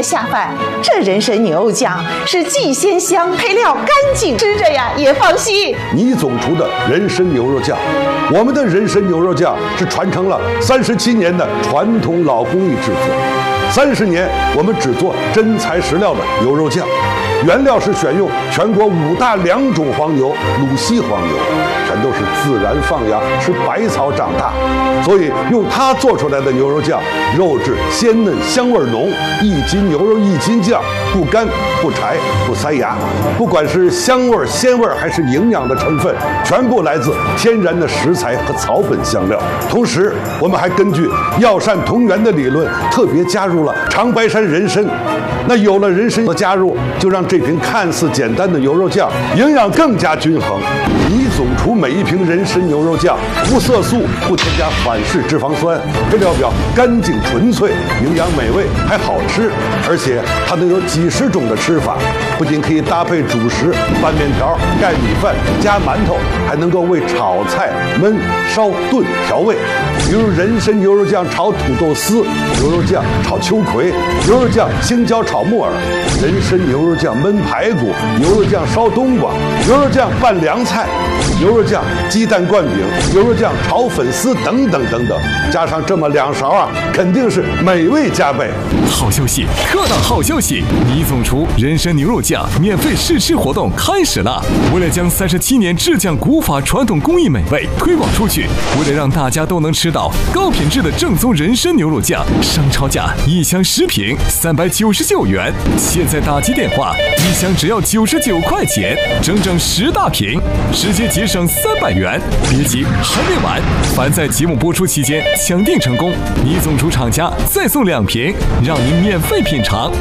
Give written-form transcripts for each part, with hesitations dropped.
的下饭。这人参牛肉酱是既鲜香，配料干净，吃着呀也放心。 倪总厨的人参牛肉酱，我们的人参牛肉酱是传承了37年的传统老工艺制作，30年我们只做真材实料的牛肉酱，原料是选用全国5大良种黄牛鲁西黄牛，全都是自然放养，吃百草长大，所以用它做出来的牛肉酱，肉质鲜嫩，香味浓，1斤牛肉1斤酱，不干不柴不塞牙。不管是香味、鲜味还是营养的成分，全部来自天然的食材和草本香料。同时，我们还根据药膳同源的理论，特别加入了长白山人参。那有了人参的加入，就让这瓶看似简单的牛肉酱营养更加均衡。倪总厨每一瓶人参牛肉酱无色素，不添加反式脂肪酸，配料表干净纯粹，营养美味还好吃，而且它能有几十种的吃法，不仅可以搭配主食拌面条、盖米饭、加馒头，还能够为炒菜、焖、烧、炖调味。比如人参牛肉酱炒土豆丝，牛肉酱炒秋葵，牛肉酱青椒炒木耳，人参牛肉酱焖排骨，牛肉酱烧冬瓜，牛肉酱拌凉菜，牛肉酱鸡蛋灌饼，牛肉酱炒粉丝等等等等，加上这么2勺啊，肯定是美味加倍。 好消息，特大好消息！倪总厨人参牛肉酱免费试吃活动开始了。为了将37年制酱古法传统工艺美味推广出去，为了让大家都能吃到高品质的正宗人参牛肉酱，商超价1箱10瓶399元，现在打击电话，1箱只要99块钱，整整10大瓶，直接节省300元。别急，还没完！凡在节目播出期间抢订成功，倪总厨厂家再送2瓶，让您免费品尝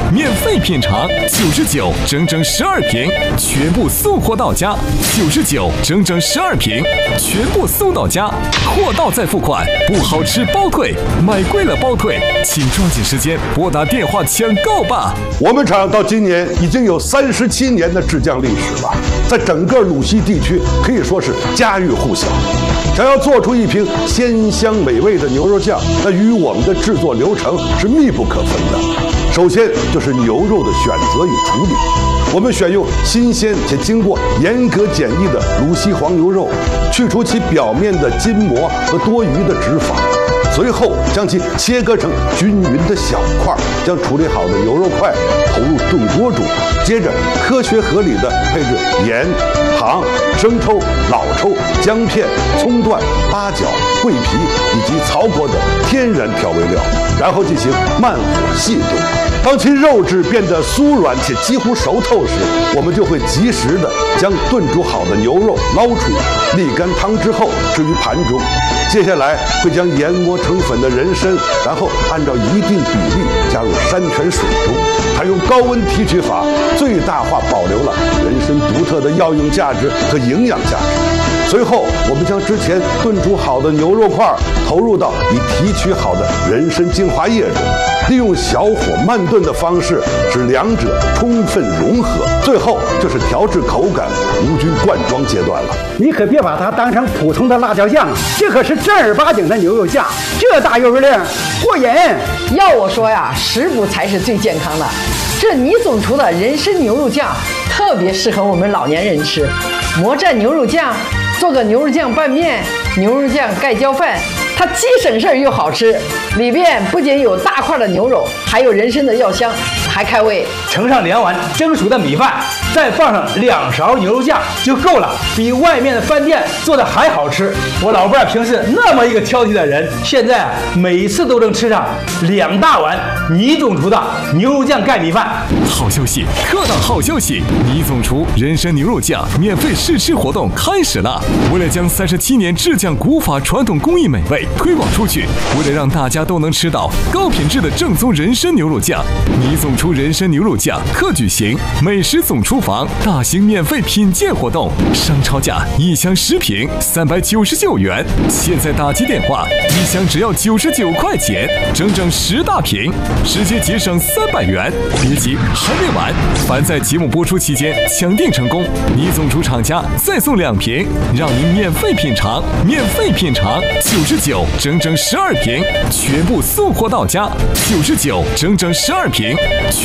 ，99整整12瓶，全部送货到家，99整整12瓶，全部送到家，货到再付款，不好吃包退，买贵了包退，请抓紧时间拨打电话抢购吧。 我们厂到今年已经有37年的制酱历史了，在整个鲁西地区可以说是家喻户晓。想要做出一瓶鲜香美味的牛肉酱，那与我们的制作流程是密不可分的。首先就是牛肉的选择与处理，我们选用新鲜且经过严格检疫的鲁西黄牛肉，去除其表面的筋膜和多余的脂肪，随后将其切割成均匀的小块，将处理好的牛肉块投入炖锅中，接着科学合理的配置盐、糖、生抽、老抽、姜片、葱段、八角、桂皮以及曹国的天然调味料，然后进行慢火细炖。当其肉质变得酥软且几乎熟透时，我们就会及时的将炖煮好的牛肉捞出，沥干汤之后置于盘中。接下来会将研磨成粉的人参，然后按照一定比例加入山泉水中，采用高温提取法，最大化保留了人参独特的药用价值和营养价值。随后，我们将之前炖煮好的牛肉块投入到已提取好的人参精华液中，利用小火慢炖的方式使两者充分融合。最后就是调制口感，无菌灌装阶段了。 你可别把它当成普通的辣椒酱，这可是正儿八经的牛肉酱，这大油量过瘾。 要我说呀，食补才是最健康的。这倪总厨的人参牛肉酱特别适合我们老年人吃，魔蘸牛肉酱，做个牛肉酱拌面、牛肉酱盖浇饭，它既省事儿又好吃。里边不仅有大块的牛肉，还有人参的药香，还开胃。 盛上2碗蒸熟的米饭，再放上2勺牛肉酱就够了，比外面的饭店做的还好吃。我老伴儿平时那么一个挑剔的人，现在每次都能吃上2大碗倪总厨的牛肉酱盖米饭。 好消息，特大好消息！倪总厨人参牛肉酱免费试吃活动开始了。为了将37年制酱古法传统工艺美味推广出去，为了让大家都能吃到高品质的正宗人参牛肉酱，倪总厨人参牛肉酱特举行美食总厨房大型免费品鉴活动，商超价1箱10瓶399元，现在打击电话，1箱只要99块钱，整整10大瓶，直接节省300元。别急，还没完！凡在节目播出期间抢订成功，倪总厨厂家再送2瓶，让您免费品尝，99整整12瓶，全部送货到家，99整整12瓶。